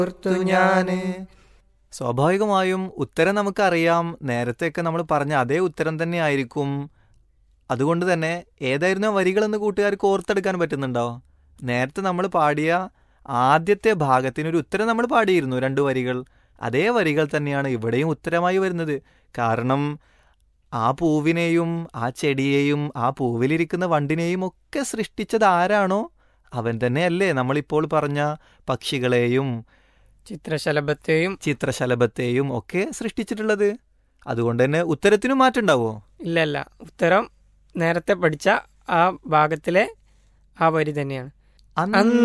ഓർത്തു ഞാന്. സ്വാഭാവികമായും ഉത്തരം നമുക്കറിയാം. നേരത്തെയൊക്കെ നമ്മൾ പറഞ്ഞ അതേ ഉത്തരം തന്നെ ആയിരിക്കും. അതുകൊണ്ട് തന്നെ ഏതായിരുന്നു ആ വരികളെന്ന് കൂട്ടുകാർക്ക് ഓർത്തെടുക്കാൻ പറ്റുന്നുണ്ടോ? നേരത്തെ നമ്മൾ പാടിയ ആദ്യത്തെ ഭാഗത്തിനൊരു ഉത്തരം നമ്മൾ പാടിയിരുന്നു, രണ്ട് വരികൾ. അതേ വരികൾ തന്നെയാണ് ഇവിടെയും ഉത്തരമായി വരുന്നത്. കാരണം ആ പൂവിനെയും ആ ചെടിയെയും ആ പൂവിലിരിക്കുന്ന വണ്ടിനെയും ഒക്കെ സൃഷ്ടിച്ചത് ആരാണോ അവൻ തന്നെയല്ലേ നമ്മളിപ്പോൾ പറഞ്ഞ പക്ഷികളെയും ചിത്രശലഭത്തെയും. ചിത്രശലഭത്തെയും ഒക്കെ സൃഷ്ടിച്ചിട്ടുള്ളത്. അതുകൊണ്ട് തന്നെ ഉത്തരത്തിനും മാറ്റുണ്ടാവോ? ഇല്ല ഇല്ല, ഉത്തരം നേരത്തെ പഠിച്ച ആ ഭാഗത്തിലെ ആ വരി തന്നെയാണ്. അന്ന്